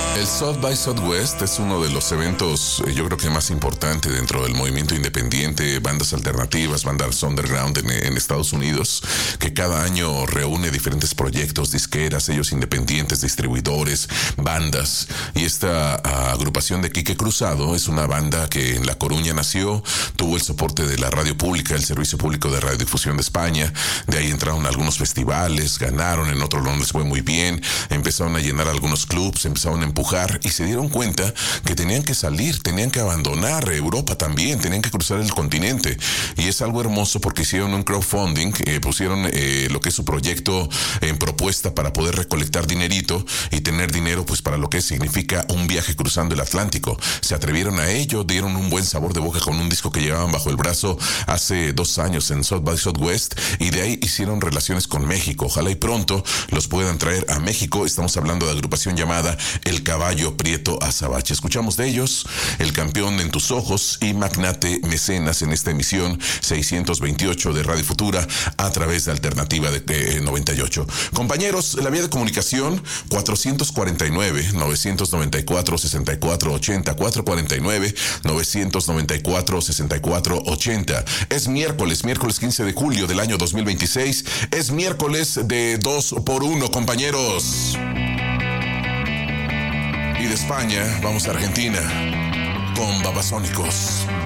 El South by Southwest es uno de los eventos, yo creo que más importante dentro del movimiento independiente, bandas alternativas, bandas underground en Estados Unidos, que cada año reúne diferentes proyectos, disqueras, sellos independientes, distribuidores, bandas. Y esta agrupación de Quique Cruzado es una banda que en La Coruña nació, tuvo el soporte de la radio pública, el Servicio Público de Radiodifusión de España. De ahí entraron a algunos festivales, ganaron, en otros no les fue muy bien, empezaron a llenar algunos clubs, empezaron a empujar y se dieron cuenta que tenían que salir, tenían que abandonar Europa también, tenían que cruzar el continente. Y es algo hermoso porque hicieron un crowdfunding, pusieron lo que es su proyecto en propuesta para poder recolectar dinerito y tener dinero pues para lo que significa un viaje cruzando el Atlántico. Se atrevieron a ello, dieron un buen sabor de boca con un disco que llevaban bajo el brazo hace 2 años en South by Southwest, y de ahí hicieron relaciones con México. Ojalá y pronto los puedan traer a México. Estamos hablando de agrupación llamada El Caballo Prieto Azabache. Escuchamos de ellos El Campeón en tus ojos y Magnate Mecenas en esta emisión 628 de Radio Futura a través de Alternativa de 98. Compañeros, la vía de comunicación 449-994-6480, 449-994-6480. Es miércoles 15 de julio del año 2026. Es miércoles de 2x1, compañeros. Y de España vamos a Argentina con Babasónicos.